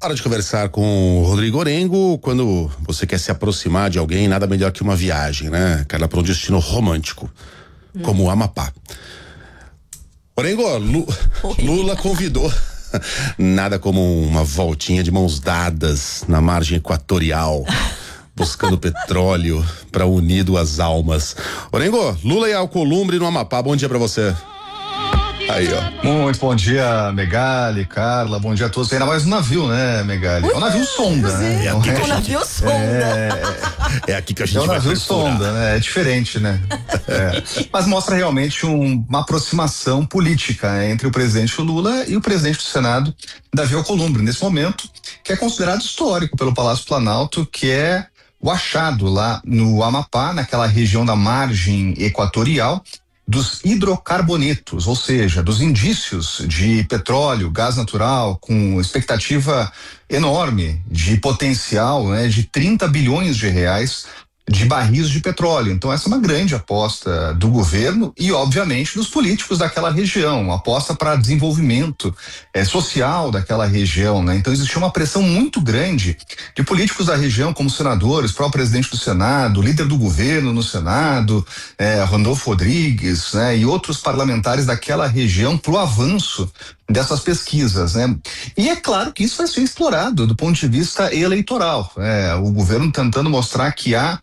Hora de conversar com o Rodrigo Orengo. Quando você quer se aproximar de alguém, nada melhor que uma viagem, né, Carla, para um destino romântico, como o Amapá. Orengo, Lula convidou nada como uma voltinha de mãos dadas na margem equatorial, buscando petróleo para unir duas almas. Orengo, Lula e Alcolumbre no Amapá, bom dia para você. Aí, ó. Muito bom dia, Megali, Carla, bom dia a todos. Ainda mais no navio, né, Megali? É um navio sonda, né? É aqui que a gente, navio sonda. É aqui que a gente vai vai navio sonda, né? É diferente, né? Mas mostra realmente uma aproximação política entre o presidente Lula e o presidente do Senado, Davi Alcolumbre, nesse momento, que é considerado histórico pelo Palácio Planalto, que é o achado lá no Amapá, naquela região da margem equatorial, dos hidrocarbonetos, ou seja, dos indícios de petróleo, gás natural, com expectativa enorme de potencial, né, de 30 bilhões de reais de barris de petróleo. Então essa é uma grande aposta do governo e obviamente dos políticos daquela região, uma aposta para desenvolvimento social daquela região, né? Então existiu uma pressão muito grande de políticos da região, como senadores, próprio presidente do Senado, líder do governo no Senado, Randolfo Rodrigues, né? E outros parlamentares daquela região pro avanço dessas pesquisas, né? E é claro que isso vai ser explorado do ponto de vista eleitoral, o governo tentando mostrar que há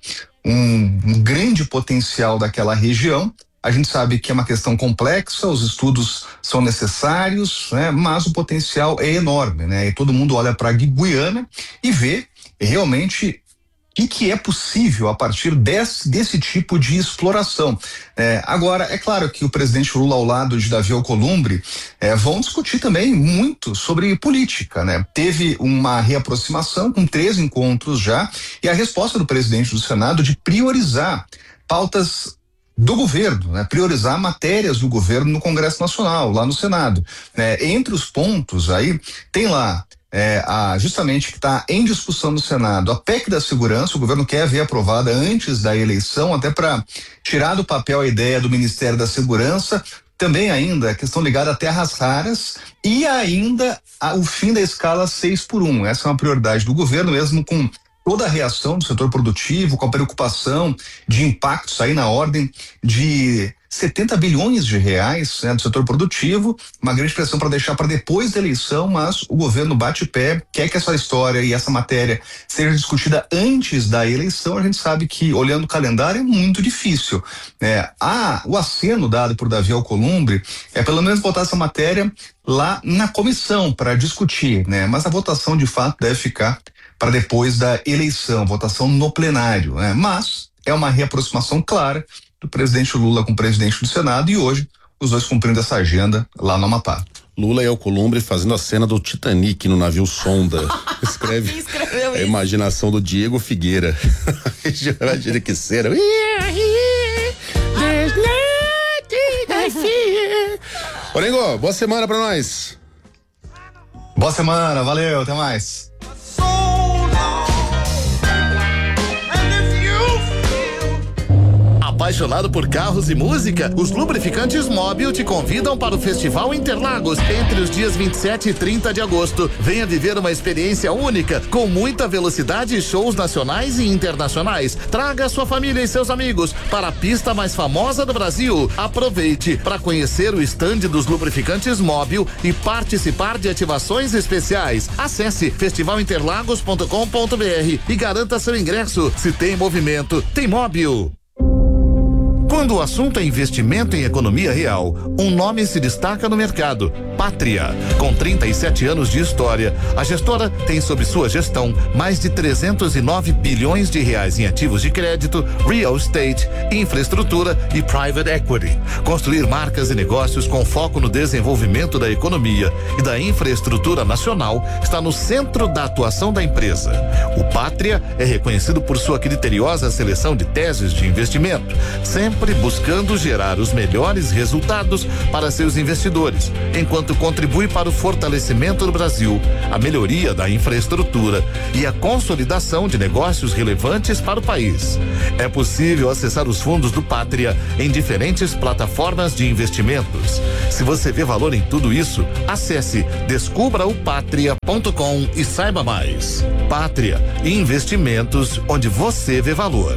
um grande potencial daquela região. A gente sabe que é uma questão complexa, os estudos são necessários, né? Mas o potencial é enorme, né? E todo mundo olha para a Guiana e vê realmente o que é possível a partir desse tipo de exploração. Agora, é claro que o presidente Lula, ao lado de Davi Alcolumbre, vão discutir também muito sobre política, né? Teve uma reaproximação com 3 encontros já, e a resposta do presidente do Senado de priorizar pautas do governo, né? Priorizar matérias do governo no Congresso Nacional, lá no Senado. Entre os pontos aí, tem lá justamente que está em discussão no Senado, a PEC da segurança. O governo quer ver aprovada antes da eleição, até para tirar do papel a ideia do Ministério da Segurança. Também ainda a questão ligada a terras raras e ainda o fim da escala 6x1. Essa é uma prioridade do governo, mesmo com toda a reação do setor produtivo, com a preocupação de impactos aí na ordem de 70 bilhões de reais, né, do setor produtivo, uma grande pressão para deixar para depois da eleição, mas o governo bate pé, quer que essa história e essa matéria seja discutida antes da eleição. A gente sabe que, olhando o calendário, é muito difícil. O aceno dado por Davi Alcolumbre é pelo menos botar essa matéria lá na comissão para discutir, né? Mas a votação de fato deve ficar para depois da eleição, votação no plenário, né? Mas é uma reaproximação clara do presidente Lula com o presidente do Senado, e hoje os dois cumprindo essa agenda lá no Amapá. Lula e Alcolumbre fazendo a cena do Titanic no navio sonda. Escreveu a imaginação do Diego Figueira. Imagina que cena. Orengo, boa semana pra nós. Boa semana, valeu, até mais. Apaixonado por carros e música? Os Lubrificantes Móbil te convidam para o Festival Interlagos entre os dias 27 e 30 de agosto. Venha viver uma experiência única, com muita velocidade e shows nacionais e internacionais. Traga sua família e seus amigos para a pista mais famosa do Brasil. Aproveite para conhecer o estande dos Lubrificantes Móbil e participar de ativações especiais. Acesse festivalinterlagos.com.br e garanta seu ingresso. Se tem movimento, tem Móbil. Quando o assunto é investimento em economia real, um nome se destaca no mercado: Pátria. Com 37 anos de história, a gestora tem sob sua gestão mais de 309 bilhões de reais em ativos de crédito, real estate, infraestrutura e private equity. Construir marcas e negócios com foco no desenvolvimento da economia e da infraestrutura nacional está no centro da atuação da empresa. O Pátria é reconhecido por sua criteriosa seleção de teses de investimento, sempre sempre buscando gerar os melhores resultados para seus investidores, enquanto contribui para o fortalecimento do Brasil, a melhoria da infraestrutura e a consolidação de negócios relevantes para o país. É possível acessar os fundos do Pátria em diferentes plataformas de investimentos. Se você vê valor em tudo isso, acesse descubraopatria.com e saiba mais. Pátria, investimentos onde você vê valor.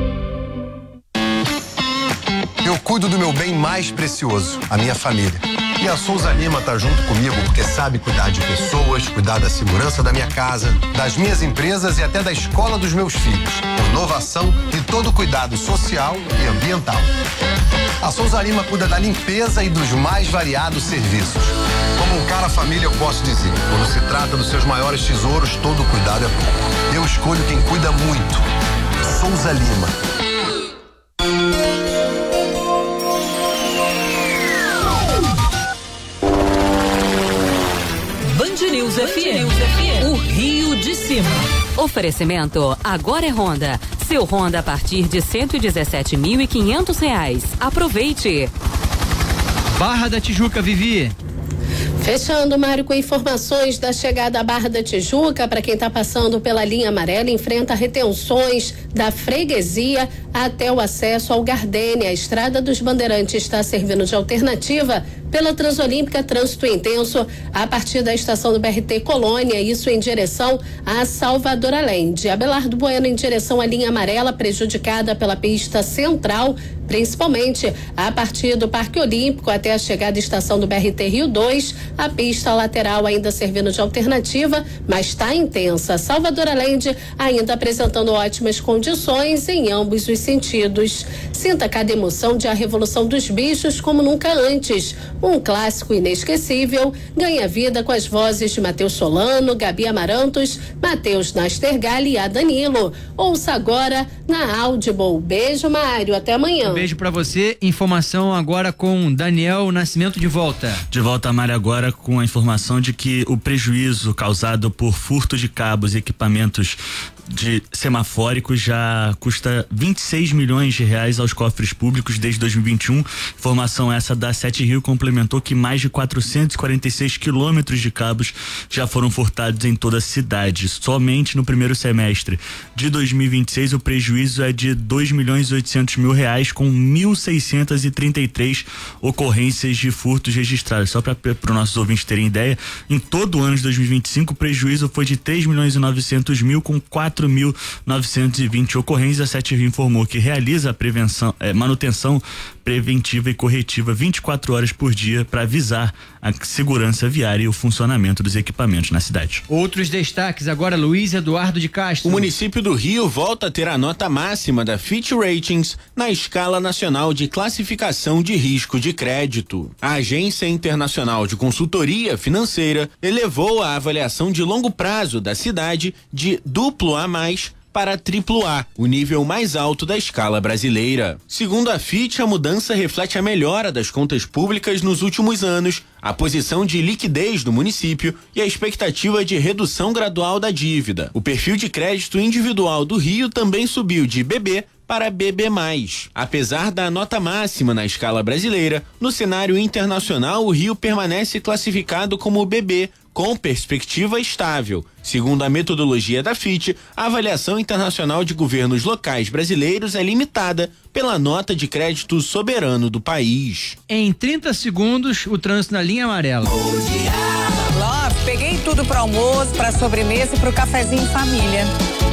Eu cuido do meu bem mais precioso, a minha família. E a Souza Lima tá junto comigo porque sabe cuidar de pessoas, cuidar da segurança da minha casa, das minhas empresas e até da escola dos meus filhos. Inovação e todo cuidado social e ambiental. A Souza Lima cuida da limpeza e dos mais variados serviços. Como um cara família, eu posso dizer, quando se trata dos seus maiores tesouros, todo cuidado é bom. Eu escolho quem cuida muito. Souza Lima. Band News FM, o Rio de Cima. Oferecimento, agora é Honda. Seu Honda a partir de R$117.500. Aproveite. Barra da Tijuca, Vivi. Fechando, Mário, com informações da chegada à Barra da Tijuca, para quem está passando pela linha amarela, enfrenta retenções da freguesia até o acesso ao Gardênia. A Estrada dos Bandeirantes está servindo de alternativa pela Transolímpica, trânsito intenso a partir da estação do BRT Colônia, isso em direção a Salvador Allende. Abelardo Bueno em direção à linha amarela, prejudicada pela pista central, principalmente a partir do Parque Olímpico até a chegada à estação do BRT Rio 2, a pista lateral ainda servindo de alternativa, mas está intensa. Salvador Allende ainda apresentando ótimas condições em ambos os sentidos. Sinta cada emoção de A Revolução dos Bichos como nunca antes. Um clássico inesquecível ganha vida com as vozes de Matheus Solano, Gabi Amarantos, Matheus Nastergalli e a Danilo. Ouça agora na Audible. Beijo, Mário. Até amanhã. Beijo pra você. Informação agora com Daniel Nascimento de volta. De volta, Mário, agora com a informação de que o prejuízo causado por furto de cabos e equipamentos de semafóricos já custa 26 milhões de reais aos cofres públicos desde 2021. Informação essa da Sete Rio complementou que mais de 446 quilômetros de cabos já foram furtados em toda a cidade. Somente no primeiro semestre de 2026 o prejuízo é de 2.800.000 reais, com 1.633 ocorrências de furtos registradas. Só para os nossos ouvintes terem ideia, em todo o ano de 2025 o prejuízo foi de 3.900.000, com 4.920 ocorrências. A Sete Rio informou que realiza a manutenção preventiva e corretiva 24 horas por dia para avisar a segurança viária e o funcionamento dos equipamentos na cidade. Outros destaques agora, Luiz Eduardo de Castro. O município do Rio volta a ter a nota máxima da Fitch Ratings na escala nacional de classificação de risco de crédito. A Agência Internacional de Consultoria Financeira elevou a avaliação de longo prazo da cidade de AA+ para AAA, o nível mais alto da escala brasileira. Segundo a Fitch, a mudança reflete a melhora das contas públicas nos últimos anos, a posição de liquidez do município e a expectativa de redução gradual da dívida. O perfil de crédito individual do Rio também subiu de BB para BB+. Apesar da nota máxima na escala brasileira, no cenário internacional o Rio permanece classificado como BB, com perspectiva estável. Segundo a metodologia da Fitch, a avaliação internacional de governos locais brasileiros é limitada pela nota de crédito soberano do país. Em 30 segundos, o trânsito na linha amarela. Peguei tudo para almoço, para sobremesa e para o cafezinho em família.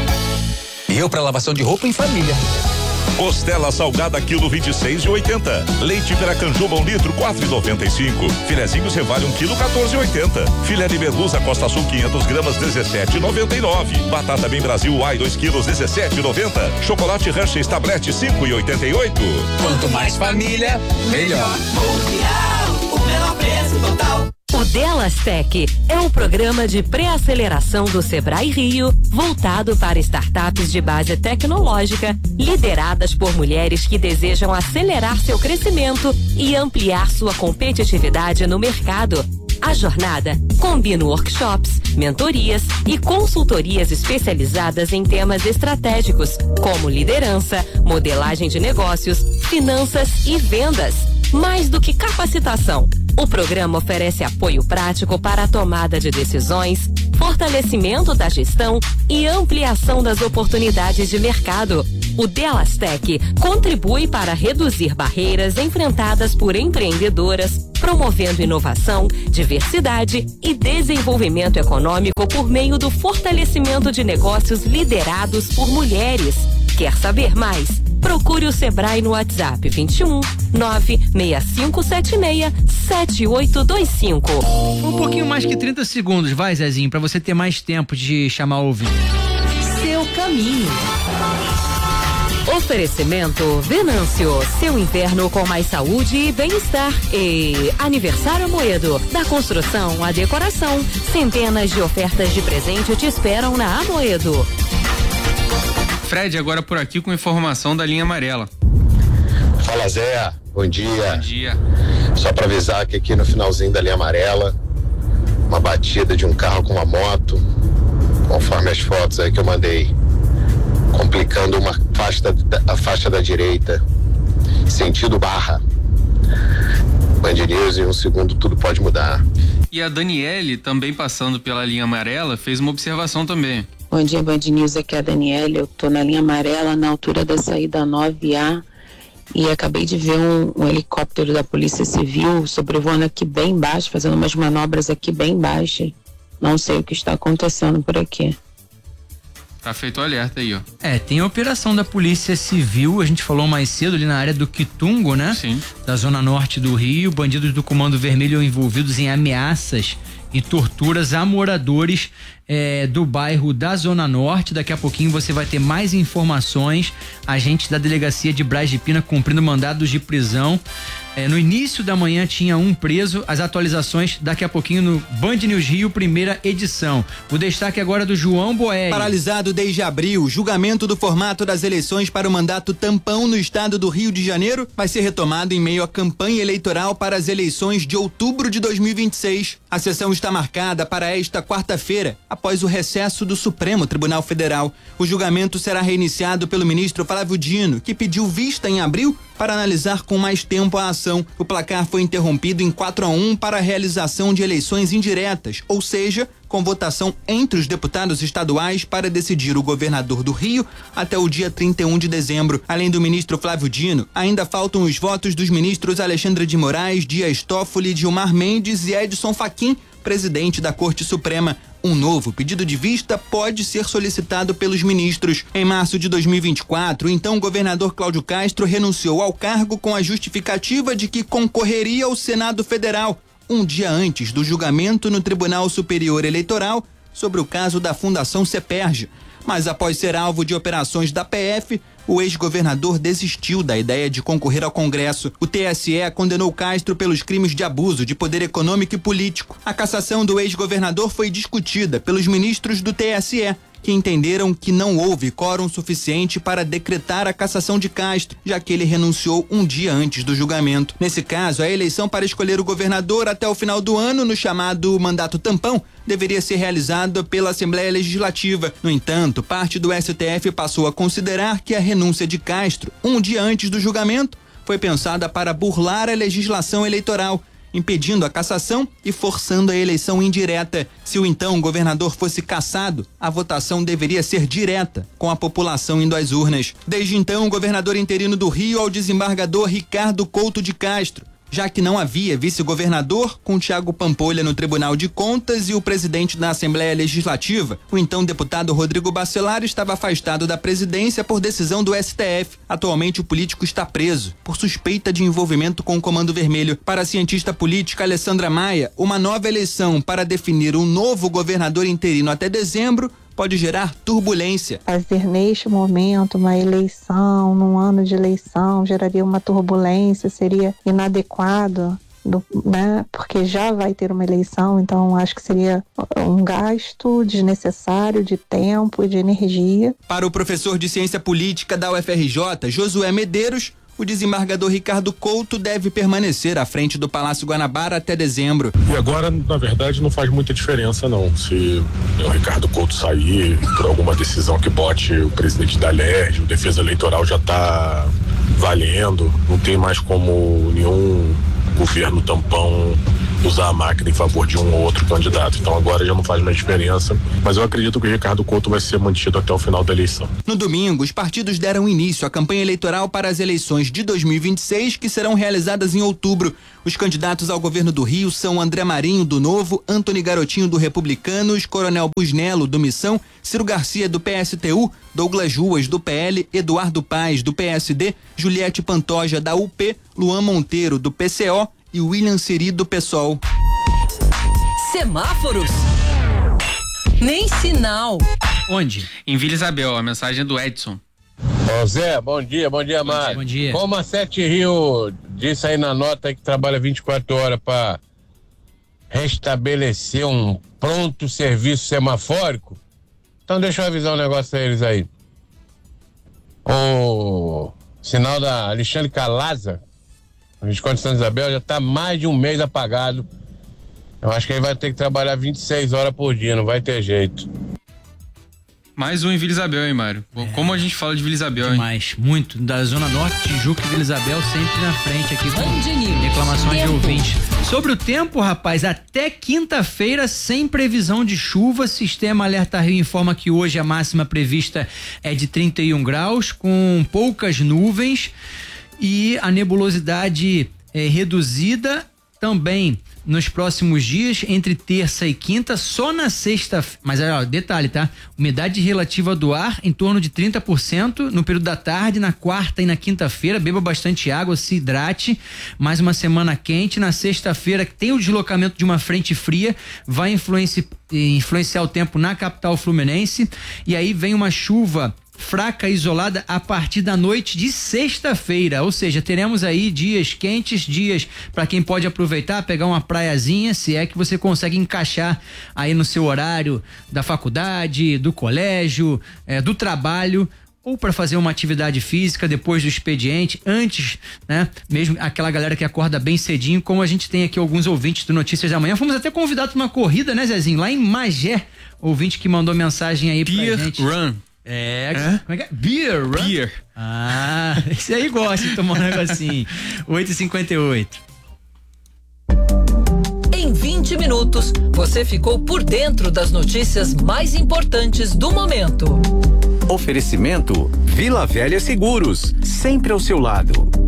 E eu para lavação de roupa em família. Costela salgada quilo 26,80. Leite Piracanjuba 1 litro 4,95. Filezinho Cevale 1 quilo 14,80. Filé de merluza Costa Sul 500 gramas 17,99. Batata Bem Brasil Ai 2 quilos 17,90. Chocolate Hershey's Tablete 5,88. Quanto mais família, melhor. O menor preço total. O Delas Tech é um programa de pré-aceleração do Sebrae Rio, voltado para startups de base tecnológica, lideradas por mulheres que desejam acelerar seu crescimento e ampliar sua competitividade no mercado. A jornada combina workshops, mentorias e consultorias especializadas em temas estratégicos, como liderança, modelagem de negócios, finanças e vendas. Mais do que capacitação, o programa oferece apoio prático para a tomada de decisões, fortalecimento da gestão e ampliação das oportunidades de mercado. O Delastec contribui para reduzir barreiras enfrentadas por empreendedoras, promovendo inovação, diversidade e desenvolvimento econômico por meio do fortalecimento de negócios liderados por mulheres. Quer saber mais? Procure o Sebrae no WhatsApp 21 96576 7825. Um pouquinho mais que 30 segundos, vai, Zezinho, pra você ter mais tempo de chamar o ouvinte. Seu caminho. Oferecimento Venâncio, seu inverno com mais saúde e bem-estar. E Aniversário Amoedo, da construção à decoração. Centenas de ofertas de presente te esperam na Amoedo. Fred, agora por aqui com informação da linha amarela. Fala, Zé, bom dia. Bom dia. Só para avisar que aqui no finalzinho da linha amarela, uma batida de um carro com uma moto, conforme as fotos aí que eu mandei, complicando a faixa da direita, sentido Barra. Band News, em um segundo tudo pode mudar. E a Daniele, também passando pela linha amarela, fez uma observação também. Bom dia, Band News, aqui é a Daniele, eu tô na linha amarela, na altura da saída 9A, e acabei de ver um helicóptero da Polícia Civil sobrevoando aqui bem baixo, fazendo umas manobras aqui bem baixas. Não sei o que está acontecendo por aqui. Tá feito o alerta aí, ó. Tem a operação da Polícia Civil, a gente falou mais cedo ali na área do Quitungo, né? Sim. Da zona norte do Rio, bandidos do Comando Vermelho envolvidos em ameaças e torturas a moradores do bairro da Zona Norte. Daqui a pouquinho você vai ter mais informações. Agentes da delegacia de Braz de Pina cumprindo mandados de prisão. No início da manhã tinha um preso. As atualizações daqui a pouquinho no Band News Rio, primeira edição. O destaque agora do João Boeri. Paralisado desde abril, julgamento do formato das eleições para o mandato tampão no estado do Rio de Janeiro vai ser retomado em meio à campanha eleitoral para as eleições de outubro de 2026. A sessão está marcada para esta quarta-feira, após o recesso do Supremo Tribunal Federal. O julgamento será reiniciado pelo ministro Flávio Dino, que pediu vista em abril para analisar com mais tempo a ação. O placar foi interrompido em 4-1 para a realização de eleições indiretas, ou seja, com votação entre os deputados estaduais para decidir o governador do Rio até o dia 31 de dezembro. Além do ministro Flávio Dino, ainda faltam os votos dos ministros Alexandre de Moraes, Dias Toffoli, Gilmar Mendes e Edson Fachin, presidente da Corte Suprema. Um novo pedido de vista pode ser solicitado pelos ministros. Em março de 2024, então o governador Cláudio Castro renunciou ao cargo com a justificativa de que concorreria ao Senado Federal, um dia antes do julgamento no Tribunal Superior Eleitoral sobre o caso da Fundação Seperja. Mas após ser alvo de operações da PF, o ex-governador desistiu da ideia de concorrer ao Congresso. O TSE condenou Castro pelos crimes de abuso de poder econômico e político. A cassação do ex-governador foi discutida pelos ministros do TSE, que entenderam que não houve quórum suficiente para decretar a cassação de Castro, já que ele renunciou um dia antes do julgamento. Nesse caso, a eleição para escolher o governador até o final do ano, no chamado mandato tampão, deveria ser realizada pela Assembleia Legislativa. No entanto, parte do STF passou a considerar que a renúncia de Castro, um dia antes do julgamento, foi pensada para burlar a legislação eleitoral, impedindo a cassação e forçando a eleição indireta. Se o então governador fosse cassado, a votação deveria ser direta, com a população indo às urnas. Desde então, o governador interino do Rio é o desembargador Ricardo Couto de Castro, já que não havia vice-governador, com Thiago Pampolha no Tribunal de Contas e o presidente da Assembleia Legislativa. O então deputado Rodrigo Bacelar estava afastado da presidência por decisão do STF. Atualmente o político está preso por suspeita de envolvimento com o Comando Vermelho. Para a cientista política Alessandra Maia, uma nova eleição para definir um novo governador interino até dezembro pode gerar turbulência. Fazer neste momento uma eleição, num ano de eleição, geraria uma turbulência, seria inadequado, né? Porque já vai ter uma eleição, então acho que seria um gasto desnecessário de tempo e de energia. Para o professor de ciência política da UFRJ, Josué Medeiros, o desembargador Ricardo Couto deve permanecer à frente do Palácio Guanabara até dezembro. E agora, na verdade, não faz muita diferença não, se o Ricardo Couto sair por alguma decisão que bote o presidente da LERJ, o defesa eleitoral já está valendo, não tem mais como nenhum governo tampão usar a máquina em favor de um ou outro candidato. Então agora já não faz mais diferença, mas eu acredito que o Ricardo Couto vai ser mantido até o final da eleição. No domingo, os partidos deram início à campanha eleitoral para as eleições de 2026, que serão realizadas em outubro. Os candidatos ao governo do Rio são André Marinho, do Novo, Antony Garotinho, do Republicanos, Coronel Busnello, do Missão, Ciro Garcia, do PSTU, Douglas Ruas, do PL, Eduardo Paes, do PSD, Juliette Pantoja, da UP, Luan Monteiro, do PCO e William Siri, do PSOL. Semáforos? Nem sinal. Onde? Em Vila Isabel, a mensagem é do Edson. Ô Zé, bom dia, Márcio. Bom dia. Como a Sete Rio disse aí na nota aí que trabalha 24 horas para restabelecer um pronto serviço semafórico, então deixa eu avisar um negócio a eles aí. O sinal da Alexandre Calaza, no Visconde de Santa Isabel, já está mais de um mês apagado. Eu acho que ele vai ter que trabalhar 26 horas por dia, não vai ter jeito. Mais um em Vila Isabel, hein, Mário? Como a gente fala de Vila Isabel, hein? Demais, muito. Da Zona Norte, Tijuca e Vila Isabel sempre na frente aqui com reclamações de ouvintes. Sobre o tempo, rapaz, até quinta-feira sem previsão de chuva. Sistema Alerta Rio informa que hoje a máxima prevista é de 31 graus, com poucas nuvens e a nebulosidade é reduzida também nos próximos dias, entre terça e quinta, só na sexta, mas ó, detalhe, tá? Umidade relativa do ar em torno de 30% no período da tarde, na quarta e na quinta-feira, beba bastante água, se hidrate, mais uma semana quente, na sexta-feira tem o deslocamento de uma frente fria, vai influenciar o tempo na capital fluminense, e aí vem uma chuva fraca isolada a partir da noite de sexta-feira, ou seja, teremos aí dias quentes, dias para quem pode aproveitar, pegar uma praiazinha, se é que você consegue encaixar aí no seu horário da faculdade, do colégio, do trabalho, ou para fazer uma atividade física depois do expediente, antes, né? Mesmo aquela galera que acorda bem cedinho, como a gente tem aqui alguns ouvintes do Notícias da Manhã. Fomos até convidados para uma corrida, né, Zezinho? Lá em Magé, ouvinte que mandou mensagem aí pra gente. Run. Como é que é? Beer Run? Beer. Ah, esse aí gosta de tomar um negocinho. 8h58. Em 20 minutos, você ficou por dentro das notícias mais importantes do momento. Oferecimento Vila Velha Seguros, sempre ao seu lado.